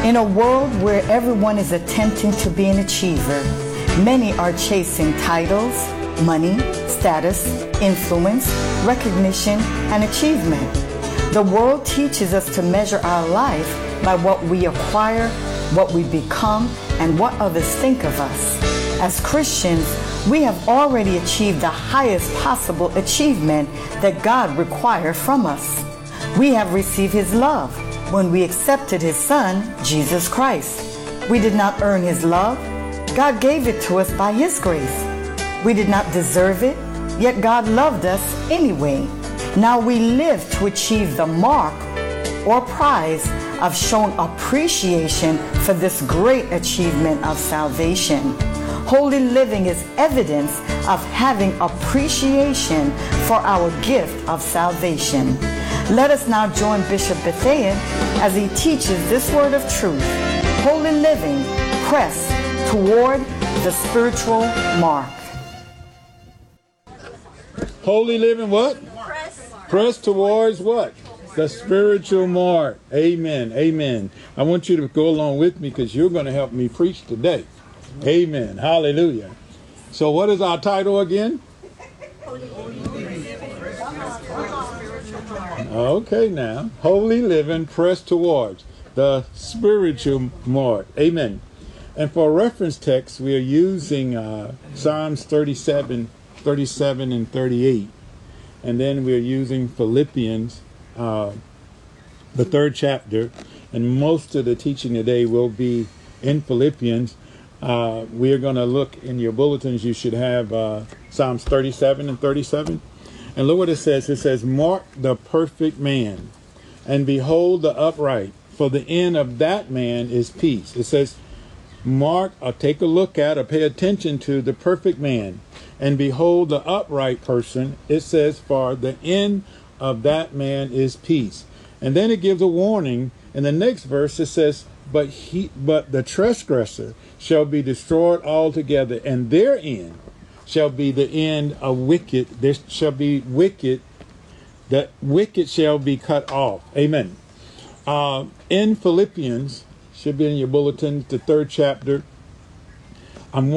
In a world where everyone is attempting to be an achiever, many are chasing titles, money, status, influence, recognition, and achievement. The world teaches us to measure our life by what we acquire, what we become, and what others think of us. As Christians, we have already achieved the highest possible achievement that God required from us. We have received His love when we accepted His Son, Jesus Christ. We did not earn His love. God gave it to us by His grace. We did not deserve it, yet God loved us anyway. Now we live to achieve the mark or prize of showing appreciation for this great achievement of salvation. Holy living is evidence of having appreciation for our gift of salvation. Let us now join Bishop Bethea as he teaches this word of truth. Holy living, press toward the spiritual mark. Holy living what? Press towards what? The spiritual mark. Amen. Amen. I want you to go along with me because you're going to help me preach today. Amen. Hallelujah. So what is our title again? Okay now. Holy living, press towards the spiritual mark. Amen. And for reference text, we are using Psalms 37 and 38. And then we're using Philippians, the 3rd chapter. And most of the teaching today will be in Philippians. We are going to look in your bulletins. You should have Psalms 37 and 37. And look what it says. It says, mark the perfect man, and behold the upright, for the end of that man is peace. It says, mark or take a look at or pay attention to the perfect man, and behold the upright person. It says, for the end of that man is peace. And then it gives a warning. In the next verse it says, but the transgressor shall be destroyed altogether, and their end shall be the end of wicked. There shall be wicked, the wicked shall be cut off. Amen. In Philippians, should be in your bulletin, the 3rd chapter,